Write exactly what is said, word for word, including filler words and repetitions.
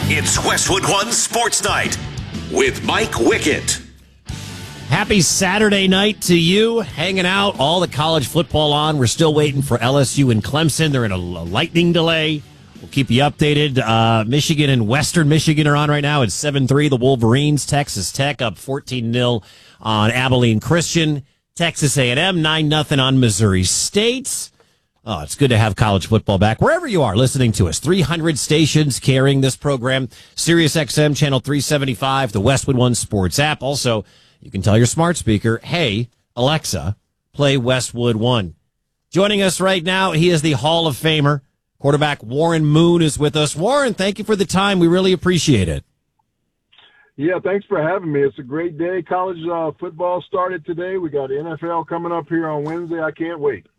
It's Westwood One Sports Night with Mike Wickett. Happy Saturday night to you. Hanging out, all the college football on. We're still waiting for L S U and Clemson. They're in a, a lightning delay. We'll keep you updated. Uh, Michigan and Western Michigan are on right now. It's seven three. The Wolverines, Texas Tech up fourteen nil on Abilene Christian. Texas A and M nine nothing on Missouri State. Oh, it's good to have college football back. Wherever you are listening to us, three hundred stations carrying this program. Sirius X M, channel three seventy-five, the Westwood One Sports app. Also, you can tell your smart speaker, hey, Alexa, play Westwood One. Joining us right now, he is the Hall of Famer. Quarterback Warren Moon is with us. Warren, thank you for the time. We really appreciate it. Yeah, thanks for having me. It's a great day. College uh, football started today. We got N F L coming up here on Wednesday. I can't wait.